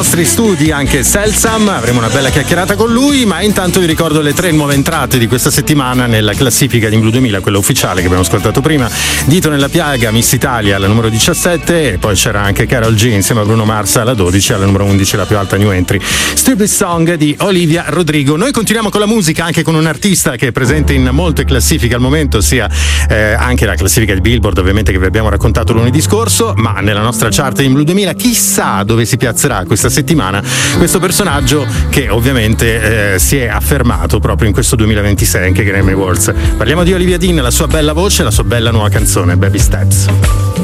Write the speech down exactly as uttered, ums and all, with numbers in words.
nostri studi anche Selsam, avremo una bella chiacchierata con lui, ma intanto vi ricordo le tre nuove entrate di questa settimana nella classifica di Blu duemila, quella ufficiale che abbiamo ascoltato prima. Dito nella piaga, Miss Italia alla numero diciassette, e poi c'era anche Karol G insieme a Bruno Mars alla dodici, alla numero undici la più alta new entry, Stupid Song di Olivia Rodrigo. Noi continuiamo con la musica, anche con un artista che è presente in molte classifiche al momento, sia eh, anche la classifica di Billboard ovviamente che vi abbiamo raccontato lunedì scorso, ma nella nostra chart in Blu duemila chissà dove si piazzerà questa settimana questo personaggio che ovviamente eh, si è affermato proprio in questo duemilaventisei anche Grammy Awards. Parliamo di Olivia Dean, la sua bella voce, la sua bella nuova canzone Baby Steps.